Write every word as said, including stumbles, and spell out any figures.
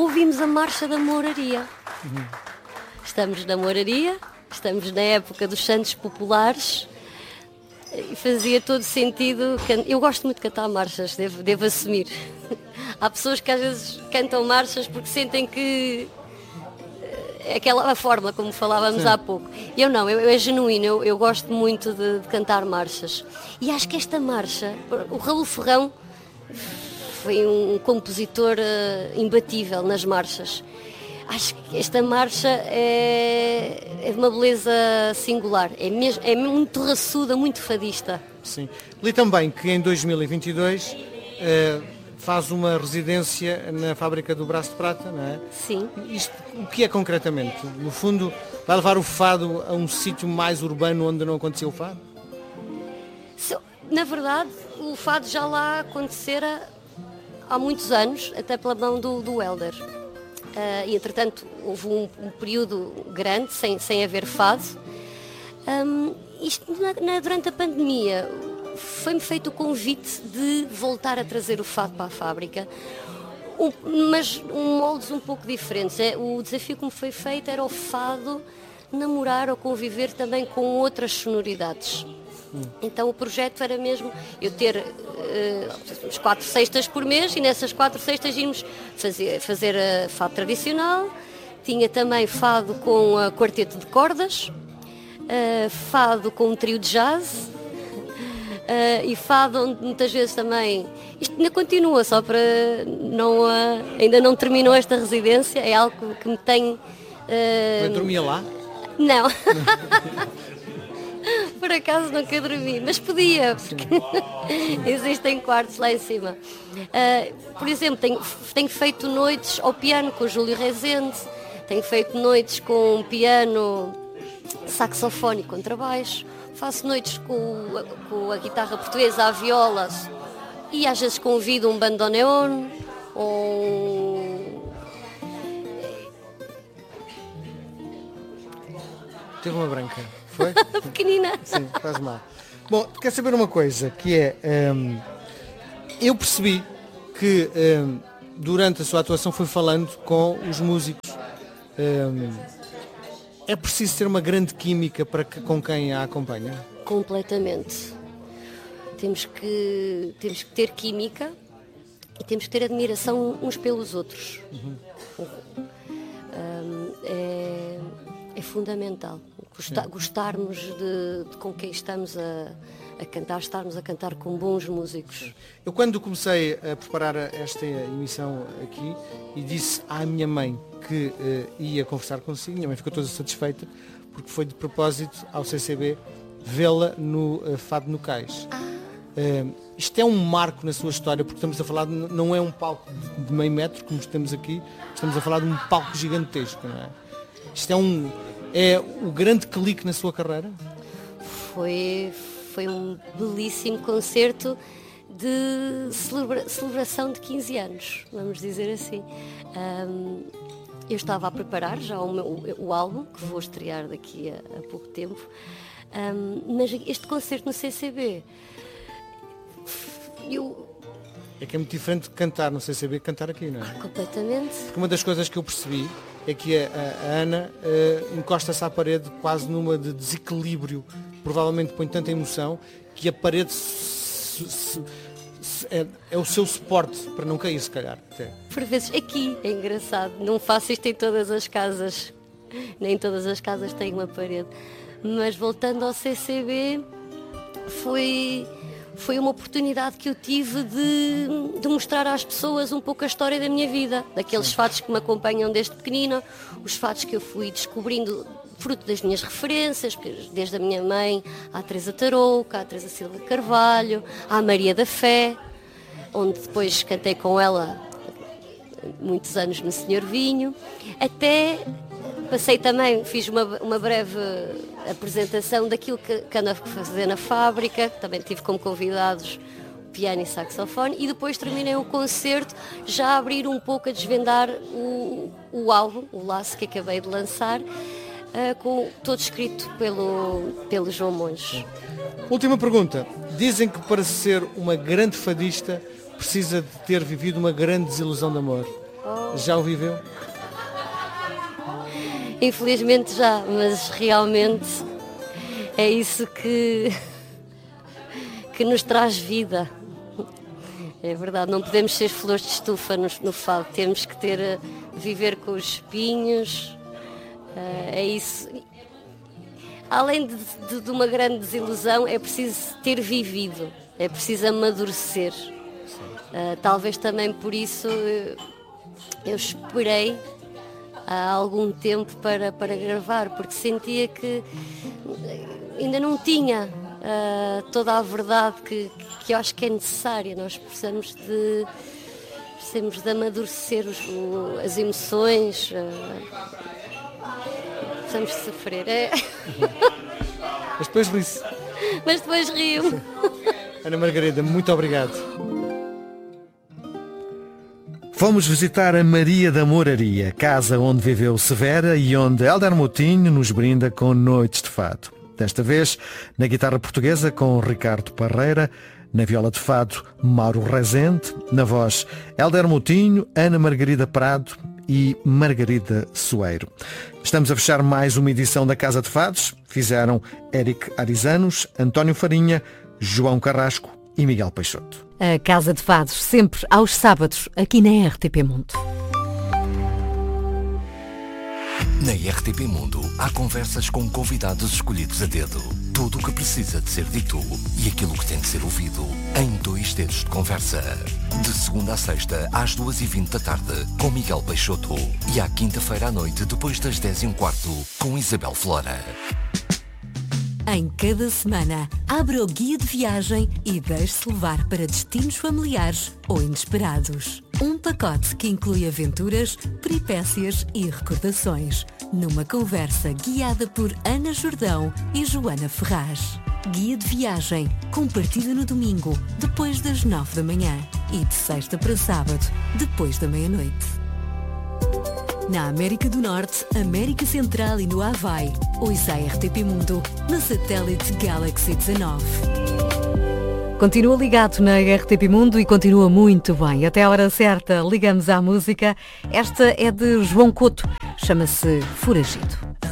ouvimos a Marcha da Mouraria. Uhum. Estamos na Mouraria, estamos na época dos Santos Populares e fazia todo sentido. Eu gosto muito de cantar marchas, devo, devo assumir. Há pessoas que às vezes cantam marchas porque sentem que é aquela a forma, como falávamos Sim. há pouco. Eu não, eu, eu é genuíno, eu, eu gosto muito de, de cantar marchas. E acho que esta marcha, o Raul Ferrão foi um compositor uh, imbatível nas marchas. Acho que esta marcha é, é de uma beleza singular, é, mesmo, é muito raçuda, muito fadista. Sim. Li também que em dois mil e vinte e dois uh, faz uma residência na fábrica do Braço de Prata, não é? Sim. Isto, o que é concretamente? No fundo, vai levar o fado a um sítio mais urbano onde não aconteceu o fado? Na verdade, o fado já lá acontecera há muitos anos, até pela mão do, do Hélder. Uh, e entretanto houve um, um período grande sem, sem haver fado. Um, isto na, na, durante a pandemia foi-me feito o convite de voltar a trazer o fado para a fábrica, um, mas um moldes um pouco diferentes. É, o desafio que me foi feito era o fado namorar ou conviver também com outras sonoridades. Então o projeto era mesmo eu ter uh, uns quatro sextas por mês e nessas quatro sextas íamos fazer, fazer uh, fado tradicional, tinha também fado com uh, quarteto de cordas, uh, fado com um trio de jazz uh, e fado onde muitas vezes também, isto ainda continua, só para não, uh, ainda não terminou esta residência, é algo que me tem... Uh, Mas dormia lá? Não. Por acaso nunca dormi, mas podia, porque existem quartos lá em cima. Uh, por exemplo, tenho, tenho feito noites ao piano com o Júlio Rezende, tenho feito noites com piano, saxofone e contrabaixo, faço noites com, com a guitarra portuguesa, a viola, e às vezes convido um bandoneon ou... Teve uma branca. Foi? Pequenina. Sim, faz mal. Bom, quer saber uma coisa, que é, um, eu percebi que um, durante a sua atuação foi falando com os músicos. Um, é preciso ter uma grande química para que, com quem a acompanha? Completamente. Temos que, temos que ter química e temos que ter admiração uns pelos outros. Uhum. Um, é, é fundamental. Gostar, gostarmos de, de com quem estamos a, a cantar, estarmos a cantar com bons músicos. Eu quando comecei a preparar esta emissão aqui e disse à minha mãe que uh, ia conversar consigo, minha mãe ficou toda satisfeita porque foi de propósito ao C C B vê-la no uh, Fado no Cais. Ah. Uh, isto é um marco na sua história porque estamos a falar, de, não é um palco de, de meio metro como temos aqui, estamos a falar de um palco gigantesco, não é? Isto é um... É o grande clique na sua carreira? Foi, foi um belíssimo concerto de celebra, celebração de quinze anos, vamos dizer assim. Um, eu estava a preparar já o, meu, o, o álbum, que vou estrear daqui a, a pouco tempo, um, mas este concerto no C C B, eu... É que é muito diferente de cantar no C C B que cantar aqui, não é? Ah, completamente. Porque uma das coisas que eu percebi é que a, a Ana uh, encosta-se à parede quase numa de desequilíbrio, provavelmente põe tanta emoção, que a parede se, se, se, é, é o seu suporte para não cair, se calhar. Até. Por vezes, aqui é engraçado, não faço isto em todas as casas, nem todas as casas têm uma parede, mas voltando ao C C B, foi... Foi uma oportunidade que eu tive de, de mostrar às pessoas um pouco a história da minha vida, daqueles fatos que me acompanham desde pequenina, os fatos que eu fui descobrindo fruto das minhas referências, desde a minha mãe à Teresa Tarouca, à Teresa Silva Carvalho, à Maria da Fé, onde depois cantei com ela muitos anos no Senhor Vinho, até passei também, fiz uma, uma breve apresentação daquilo que, que ando a fazer na fábrica, também tive como convidados piano e saxofone, e depois terminei o concerto já a abrir um pouco, a desvendar o, o álbum, o Laço, que acabei de lançar, uh, com, todo escrito pelo, pelo João Monge. Última pergunta. Dizem que para ser uma grande fadista precisa de ter vivido uma grande desilusão de amor. Oh. Já o viveu? Infelizmente já, mas realmente é isso que, que nos traz vida. É verdade, não podemos ser flores de estufa no, no fado, temos que ter, viver com os espinhos, uh, é isso. Além de, de, de uma grande desilusão, é preciso ter vivido, é preciso amadurecer. Uh, talvez também por isso eu, eu esperei há algum tempo para, para gravar, porque sentia que ainda não tinha uh, toda a verdade que, que eu acho que é necessária. Nós precisamos de, precisamos de amadurecer os, o, as emoções, uh, precisamos de sofrer. É. Mas depois ri-se. Mas depois rio. Ana Margarida, muito obrigado. Fomos visitar a Maria da Moraria, casa onde viveu Severa e onde Hélder Moutinho nos brinda com noites de fado. Desta vez, na guitarra portuguesa com Ricardo Parreira, na viola de fado Mauro Rezende, na voz Hélder Moutinho, Ana Margarida Prado e Margarida Soeiro. Estamos a fechar mais uma edição da Casa de Fados. Fizeram Éric Arizanos, António Farinha, João Carrasco e Miguel Peixoto. A Casa de Fados, sempre aos sábados, aqui na R T P Mundo. Na R T P Mundo há conversas com convidados escolhidos a dedo. Tudo o que precisa de ser dito e aquilo que tem de ser ouvido em dois dedos de conversa. De segunda a sexta, às duas e vinte da tarde, com Miguel Peixoto. E à quinta-feira à noite, depois das dez e um quarto, com Isabel Flora. Em cada semana, abra o guia de viagem e deixe-se levar para destinos familiares ou inesperados. Um pacote que inclui aventuras, peripécias e recordações, numa conversa guiada por Ana Jordão e Joana Ferraz. Guia de viagem, compartilha no domingo, depois das nove da manhã e de sexta para sábado, depois da meia-noite. Na América do Norte, América Central e no Havaí, ouça a R T P Mundo no satélite Galaxy dezanove. Continua ligado na R T P Mundo e continua muito bem. Até a hora certa, ligamos à música. Esta é de João Couto, chama-se Foragido.